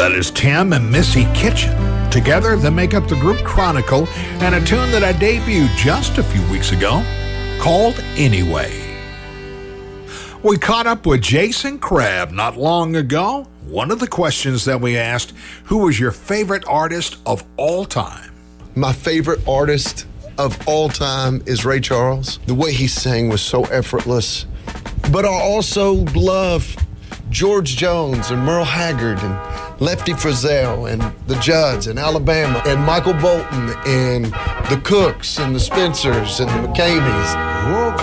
That is Tim and Missy Kitchen. Together, they make up the group Chronicle and a tune that I debuted just a few weeks ago called Anyway. We caught up with Jason Crabb not long ago. One of the questions that we asked, who was your favorite artist of all time? My favorite artist of all time is Ray Charles. The way he sang was so effortless. But I also love George Jones and Merle Haggard and Lefty Frizzell and the Judds and Alabama and Michael Bolton and the Cooks and the Spencers and the McCabeys.